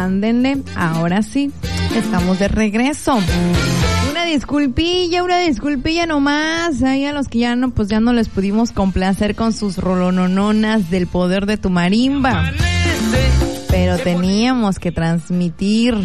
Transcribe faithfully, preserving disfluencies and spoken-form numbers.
ándenle, ahora sí, estamos de regreso. Una disculpilla, una disculpilla nomás, ahí a los que ya no, pues ya no les pudimos complacer con sus rolonononas del poder de tu marimba. Pero teníamos que transmitir